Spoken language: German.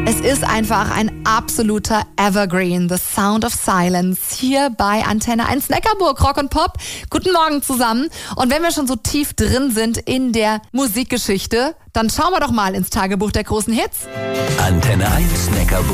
Es ist einfach ein absoluter Evergreen, The Sound of Silence, hier bei Antenne 1 Neckarburg, Rock und Pop. Guten Morgen zusammen. Und wenn wir schon so tief drin sind in der Musikgeschichte, dann schauen wir doch mal ins Tagebuch der großen Hits. Antenne 1 Neckarburg.